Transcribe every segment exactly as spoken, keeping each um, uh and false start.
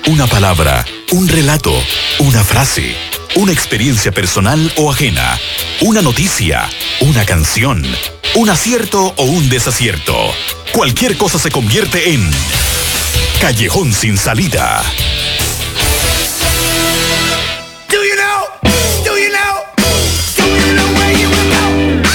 una palabra, un relato, una frase, una experiencia personal o ajena, una noticia, una canción, un acierto o un desacierto. Cualquier cosa se convierte en Callejón Sin Salida. Do you know? Do you know? Do you know where you will go?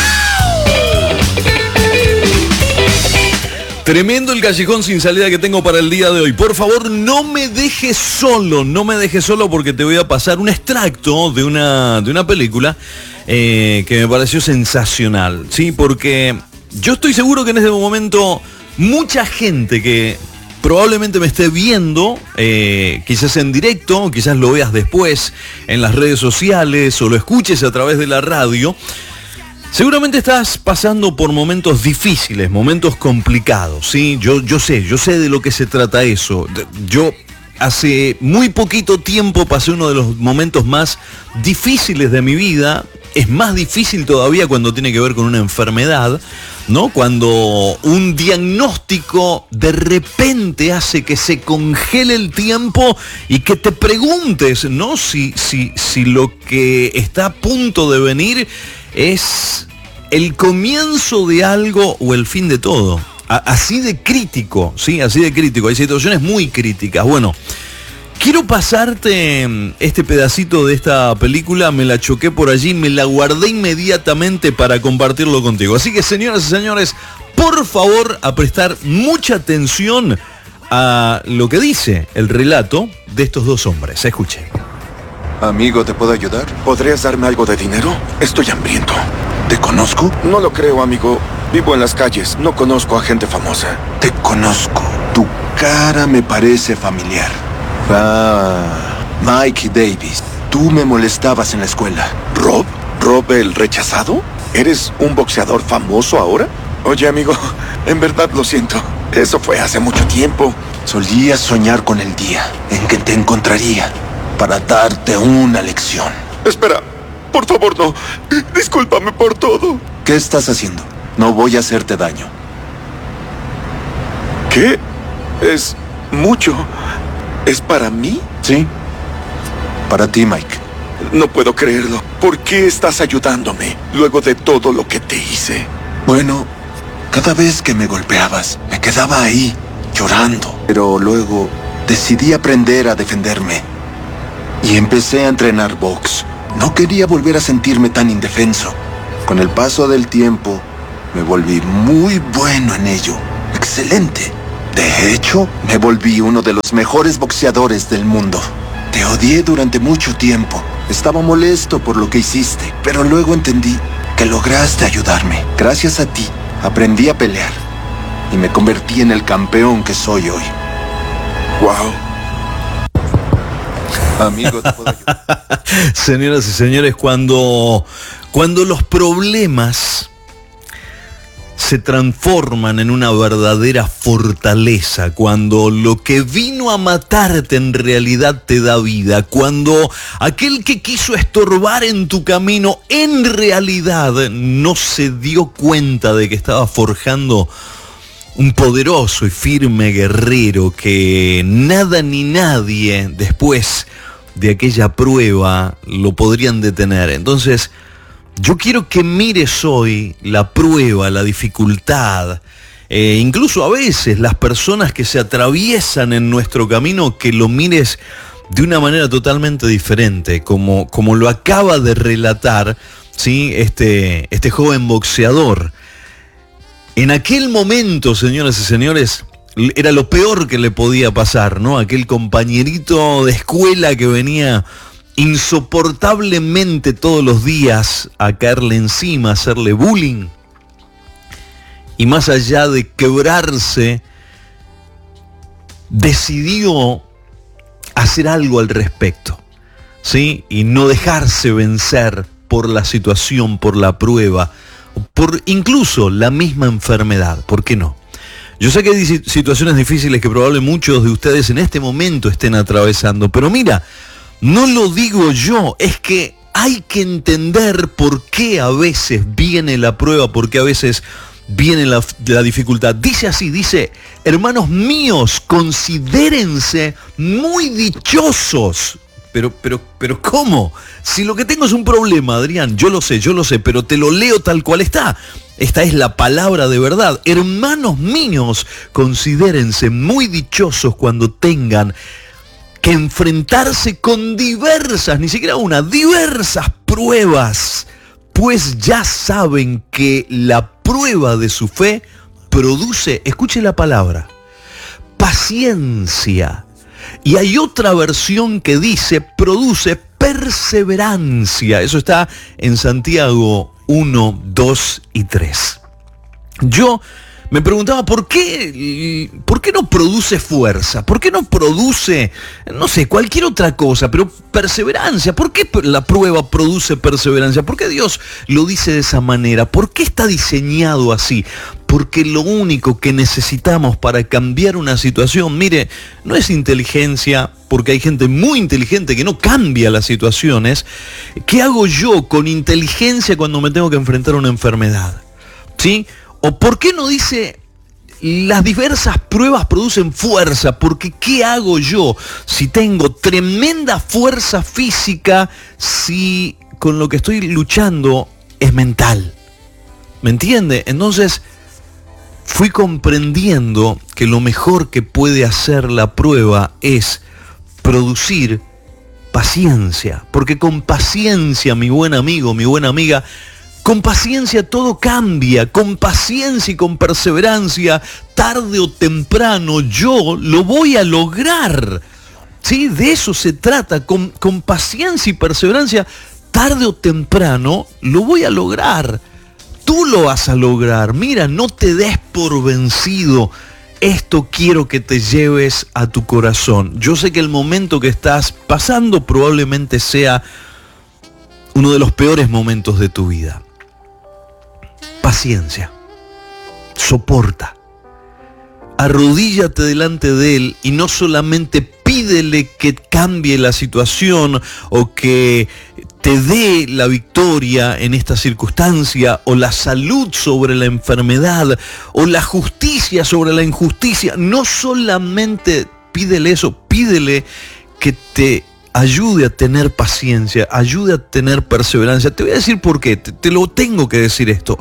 Tremendo el Callejón Sin Salida que tengo para el día de hoy. Por favor, no me dejes solo, no me dejes solo porque te voy a pasar un extracto de una, de una película eh, que me pareció sensacional, ¿sí? Porque yo estoy seguro que en este momento mucha gente que probablemente me esté viendo, eh, quizás en directo, quizás lo veas después en las redes sociales o lo escuches a través de la radio, seguramente estás pasando por momentos difíciles, momentos complicados, ¿sí? Yo, yo sé, yo sé de lo que se trata eso. Yo hace muy poquito tiempo pasé uno de los momentos más difíciles de mi vida. Es más difícil todavía cuando tiene que ver con una enfermedad, ¿no? Cuando un diagnóstico de repente hace que se congele el tiempo y que te preguntes, ¿no? Si, si, si lo que está a punto de venir es el comienzo de algo o el fin de todo. A, así de crítico, ¿sí? Así de crítico. Hay situaciones muy críticas. Bueno, quiero pasarte este pedacito de esta película, me la choqué por allí, me la guardé inmediatamente para compartirlo contigo. Así que, señoras y señores, por favor, a prestar mucha atención a lo que dice el relato de estos dos hombres. Escuchen. Amigo, ¿te puedo ayudar? ¿Podrías darme algo de dinero? Estoy hambriento. ¿Te conozco? No lo creo, amigo. Vivo en las calles. No conozco a gente famosa. Te conozco. Tu cara me parece familiar. Ah, Mike Davis. Tú me molestabas en la escuela. ¿Rob? ¿Rob el rechazado? ¿Eres un boxeador famoso ahora? Oye, amigo, en verdad lo siento. Eso fue hace mucho tiempo. Solía soñar con el día en que te encontraría para darte una lección. Espera, por favor, no. Discúlpame por todo. ¿Qué estás haciendo? No voy a hacerte daño. ¿Qué? Es mucho. ¿Es para mí? Sí. Para ti, Mike. No puedo creerlo. ¿Por qué estás ayudándome luego de todo lo que te hice? Bueno, cada vez que me golpeabas, me quedaba ahí, llorando. Pero luego decidí aprender a defenderme. Y empecé a entrenar box. No quería volver a sentirme tan indefenso. Con el paso del tiempo, me volví muy bueno en ello. Excelente. De hecho, me volví uno de los mejores boxeadores del mundo. Te odié durante mucho tiempo. Estaba molesto por lo que hiciste, pero luego entendí que lograste ayudarme. Gracias a ti, aprendí a pelear y me convertí en el campeón que soy hoy. Wow. Amigo, ¿te puedo ayudar? Señoras y señores, cuando, cuando los problemas se transforman en una verdadera fortaleza, cuando lo que vino a matarte en realidad te da vida, cuando aquel que quiso estorbar en tu camino en realidad no se dio cuenta de que estaba forjando un poderoso y firme guerrero que nada ni nadie después de aquella prueba lo podrían detener. Entonces, yo quiero que mires hoy la prueba, la dificultad, eh, incluso a veces las personas que se atraviesan en nuestro camino, que lo mires de una manera totalmente diferente, como, como lo acaba de relatar, ¿sí? este, este joven boxeador. En aquel momento, señoras y señores, era lo peor que le podía pasar, ¿no? Aquel compañerito de escuela que venía insoportablemente todos los días a caerle encima, a hacerle bullying. Y más allá de quebrarse, decidió hacer algo al respecto, ¿sí? Y no dejarse vencer por la situación, por la prueba, por incluso la misma enfermedad. ¿Por qué no? Yo sé que hay situaciones difíciles que probablemente muchos de ustedes en este momento estén atravesando, pero mira, no lo digo yo, es que hay que entender por qué a veces viene la prueba, por qué a veces viene la, la dificultad. Dice así, dice, hermanos míos, considérense muy dichosos. Pero, pero, pero, ¿cómo? Si lo que tengo es un problema, Adrián, yo lo sé, yo lo sé, pero te lo leo tal cual está. Esta es la palabra de verdad. Hermanos míos, considérense muy dichosos cuando tengan que enfrentarse con diversas, ni siquiera una, diversas pruebas, pues ya saben que la prueba de su fe produce, escuche la palabra, paciencia. Y hay otra versión que dice, produce perseverancia. Eso está en Santiago uno, dos y tres. Yo me preguntaba, ¿por qué, ¿por qué no produce fuerza? ¿Por qué no produce, no sé, cualquier otra cosa? Pero perseverancia, ¿por qué la prueba produce perseverancia? ¿Por qué Dios lo dice de esa manera? ¿Por qué está diseñado así? Porque lo único que necesitamos para cambiar una situación, mire, no es inteligencia, porque hay gente muy inteligente que no cambia las situaciones. ¿Qué hago yo con inteligencia cuando me tengo que enfrentar a una enfermedad? ¿Sí? ¿O por qué no dice, las diversas pruebas producen fuerza? Porque ¿qué hago yo si tengo tremenda fuerza física si con lo que estoy luchando es mental? ¿Me entiende? Entonces fui comprendiendo que lo mejor que puede hacer la prueba es producir paciencia. Porque con paciencia, mi buen amigo, mi buena amiga, con paciencia todo cambia, con paciencia y con perseverancia, tarde o temprano yo lo voy a lograr. ¿Sí? De eso se trata, con, con paciencia y perseverancia, tarde o temprano lo voy a lograr. Tú lo vas a lograr. Mira, no te des por vencido. Esto quiero que te lleves a tu corazón. Yo sé que el momento que estás pasando probablemente sea uno de los peores momentos de tu vida. Paciencia, soporta, arrodíllate delante de Él y no solamente pídele que cambie la situación o que te dé la victoria en esta circunstancia o la salud sobre la enfermedad o la justicia sobre la injusticia. No solamente pídele eso, pídele que te ayude a tener paciencia, ayude a tener perseverancia. Te voy a decir por qué, te, te lo tengo que decir esto.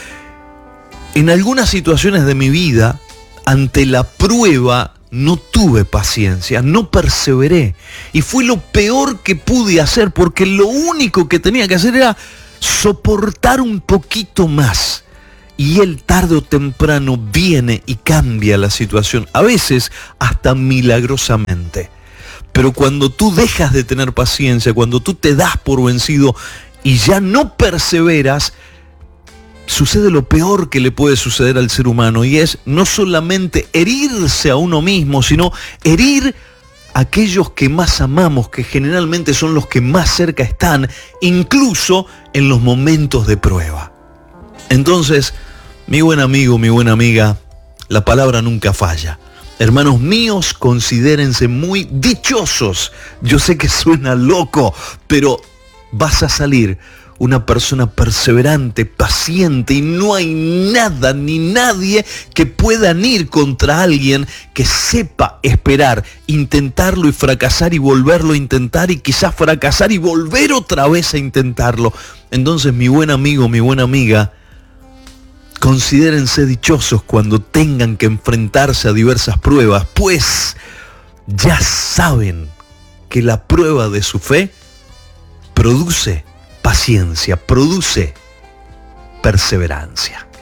En algunas situaciones de mi vida, ante la prueba, no tuve paciencia, no perseveré. Y fue lo peor que pude hacer, porque lo único que tenía que hacer era soportar un poquito más. Y Él tarde o temprano viene y cambia la situación, a veces hasta milagrosamente. Pero cuando tú dejas de tener paciencia, cuando tú te das por vencido y ya no perseveras, sucede lo peor que le puede suceder al ser humano, y es no solamente herirse a uno mismo, sino herir a aquellos que más amamos, que generalmente son los que más cerca están, incluso en los momentos de prueba. Entonces, mi buen amigo, mi buena amiga, la palabra nunca falla. Hermanos míos, considérense muy dichosos. Yo sé que suena loco, pero vas a salir una persona perseverante, paciente, y no hay nada ni nadie que puedan ir contra alguien que sepa esperar, intentarlo y fracasar y volverlo a intentar y quizás fracasar y volver otra vez a intentarlo. Entonces, mi buen amigo, mi buena amiga, considérense dichosos cuando tengan que enfrentarse a diversas pruebas, pues ya saben que la prueba de su fe produce paciencia, produce perseverancia.